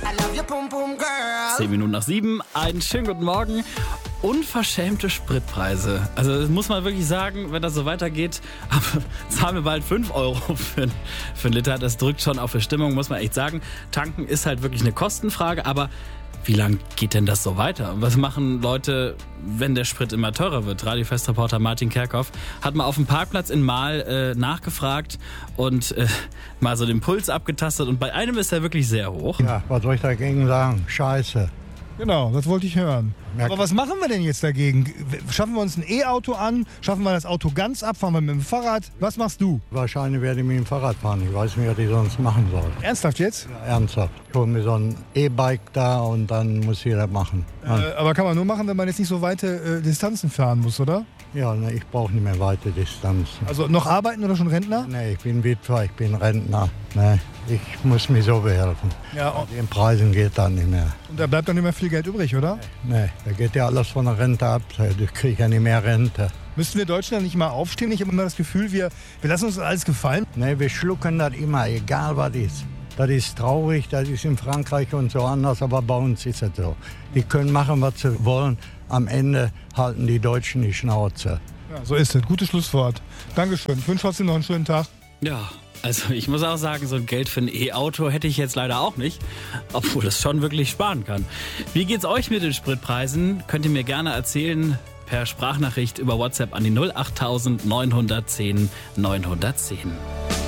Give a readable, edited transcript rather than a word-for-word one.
7:10, einen schönen guten Morgen. Unverschämte Spritpreise. Also das muss man wirklich sagen, wenn das so weitergeht, zahlen wir bald 5 Euro für einen Liter. Das drückt schon auf die Stimmung, muss man echt sagen. Tanken ist halt wirklich eine Kostenfrage, aber wie lang geht denn das so weiter? Was machen Leute, wenn der Sprit immer teurer wird? Radiofestreporter Martin Kerkhoff hat mal auf dem Parkplatz in Mahl nachgefragt und mal so den Puls abgetastet. Und bei einem ist er wirklich sehr hoch. Ja, was soll ich dagegen sagen? Scheiße. Genau, das wollte ich hören. Aber was machen wir denn jetzt dagegen? Schaffen wir uns ein E-Auto an? Schaffen wir das Auto ganz ab? Fahren wir mit dem Fahrrad? Was machst du? Wahrscheinlich werde ich mit dem Fahrrad fahren. Ich weiß nicht, was ich sonst machen soll. Ernsthaft jetzt? Ja, ernsthaft. Ich hole mir so ein E-Bike da und dann muss jeder machen. Aber kann man nur machen, wenn man jetzt nicht so weite Distanzen fahren muss, oder? Ja, ne, ich brauche nicht mehr weite Distanzen. Also noch arbeiten oder schon Rentner? Nee, ich bin Witwer, ich bin Rentner. Nee, ich muss mir so behelfen. Ja, Bei den Preisen geht das nicht mehr. und da bleibt doch nicht mehr viel Geld übrig, oder? Nee, da geht ja alles von der Rente ab. Ich kriege ja nicht mehr Rente. Müssten wir Deutschland nicht mal aufstehen? Ich habe immer das Gefühl, wir lassen uns alles gefallen. Nee, wir schlucken das immer, egal was ist. Das ist traurig, das ist in Frankreich und so anders, aber bei uns ist es so. Die können machen, was sie wollen. Am Ende halten die Deutschen die Schnauze. Ja, so ist es. Gutes Schlusswort. Dankeschön. Ich wünsche trotzdem noch einen schönen Tag. Ja, also ich muss auch sagen, so ein Geld für ein E-Auto hätte ich jetzt leider auch nicht, obwohl es schon wirklich sparen kann. Wie geht's euch mit den Spritpreisen? Könnt ihr mir gerne erzählen per Sprachnachricht über WhatsApp an die 08000 910 910.